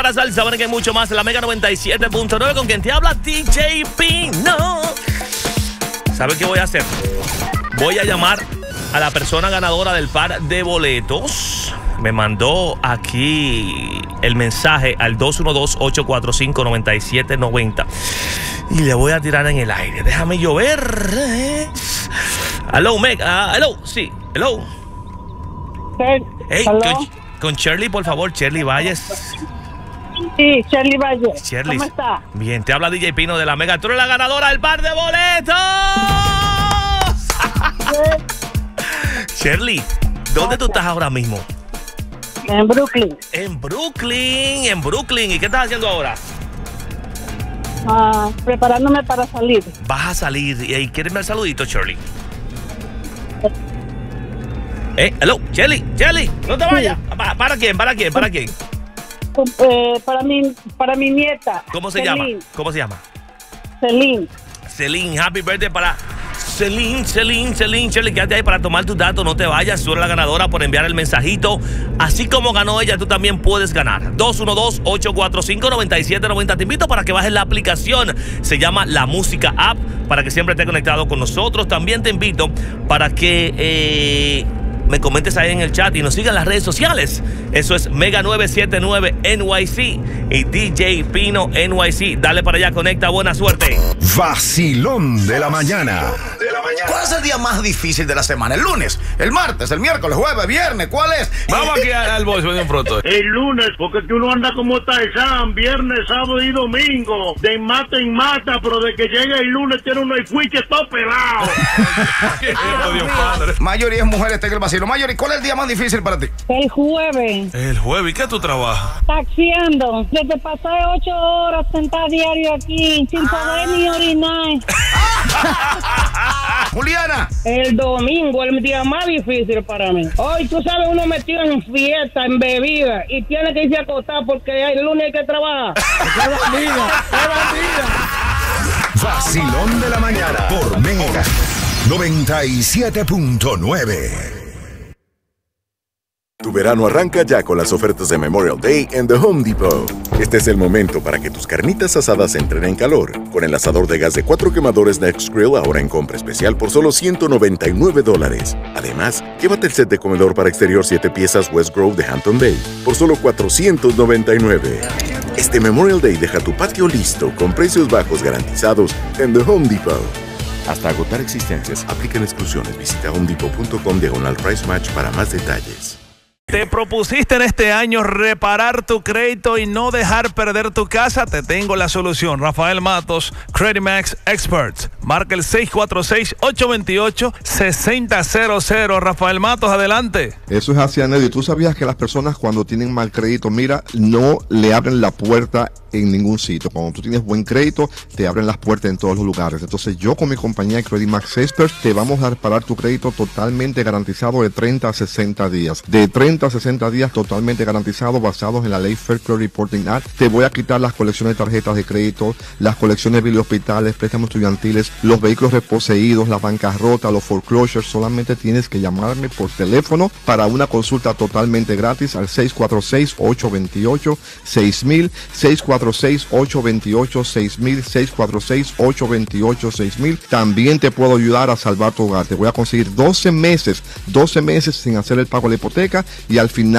la salsa, van a que hay mucho más en la Mega 97.9 con quien te habla DJ Pino. ¿Sabes qué voy a hacer? Voy a llamar a la persona ganadora del par de boletos. Me mandó aquí el mensaje al 212-845-9790 y le voy a tirar en el aire. Déjame llover. Hello, Meg. Hello, sí. Hello. Hey, con Shirley, por favor, Shirley Valles. Sí, Shirley Valles. Shirley, ¿cómo está? Bien, te habla DJ Pino de la Mega. Tú eres la ganadora del par de boletos. Shirley, ¿dónde tú estás ahora mismo? En Brooklyn. En Brooklyn. ¿Y qué estás haciendo ahora? Preparándome para salir. Vas a salir. ¿Y quieres ver el saludito, Shirley? Hello, Shirley, no te vayas. Sí. ¿Para quién? Para mi nieta. ¿Cómo se llama? Celine, happy birthday para Celine, Shirley, quédate ahí para tomar tus datos, no te vayas, tú eres la ganadora por enviar el mensajito. Así como ganó ella, tú también puedes ganar. 212-845-9790. Te invito para que bajes la aplicación, se llama La Música App, para que siempre estés conectado con nosotros. También te invito para que me comentes ahí en el chat y nos sigan en las redes sociales. Eso es Mega 979 NYC y DJ Pino NYC. Dale para allá, conecta, buena suerte. Vacilón de la mañana. ¿Cuál es el día más difícil de la semana? ¿El lunes, el martes, el miércoles, jueves, viernes? ¿Cuál es? Vamos aquí al voice de un pronto. El lunes, porque tú no andas como Tarzán, viernes, sábado y domingo, de mata en mata, pero de que llegue el lunes tiene uno y fuiche todo pelado. Mayori es mujer, está en el vacilo. Mayori, ¿cuál es el día más difícil para ti? El jueves. El jueves, ¿y qué tú trabajas? Taxiando. Desde pasé 8 horas sentada diario aquí, sin poder ni orinar. Juliana. El domingo, el día más difícil para mí. Hoy, tú sabes, uno metido en fiesta, en bebida, y tiene que irse a acostar porque el lunes hay que trabajar. ¡Qué bandida! Vacilón de la mañana por Mega 97.9. Tu verano arranca ya con las ofertas de Memorial Day en The Home Depot. Este es el momento para que tus carnitas asadas entren en calor. Con el asador de gas de 4 quemadores Next Grill ahora en compra especial por solo $199. Además, llévate el set de comedor para exterior 7 piezas West Grove de Hampton Bay por solo $499. Este Memorial Day deja tu patio listo con precios bajos garantizados en The Home Depot. Hasta agotar existencias, aplican exclusiones. Visita homedepot.com/price match para más detalles. ¿Te propusiste en este año reparar tu crédito y no dejar perder tu casa? Te tengo la solución. Rafael Matos, Credit Max Experts. Marca el 646-828-6000. Rafael Matos, adelante. Eso es así, Anedio. ¿Tú sabías que las personas cuando tienen mal crédito, mira, no le abren la puerta en ningún sitio? Cuando tú tienes buen crédito, te abren las puertas en todos los lugares. Entonces yo con mi compañía Credit Max Experts te vamos a reparar tu crédito totalmente garantizado de 30 a 60 días. De 30 a 60 días totalmente garantizado, basados en la ley Fair Credit Reporting Act. Te voy a quitar las colecciones de tarjetas de crédito, las colecciones de hospitales, préstamos estudiantiles, los vehículos reposeídos, la bancarrota, los foreclosures. Solamente tienes que llamarme por teléfono para una consulta totalmente gratis al 646-828-6000, 646-828-6000, 646-828-6000. También te puedo ayudar a salvar tu hogar. Te voy a conseguir 12 meses sin hacer el pago de la hipoteca y al final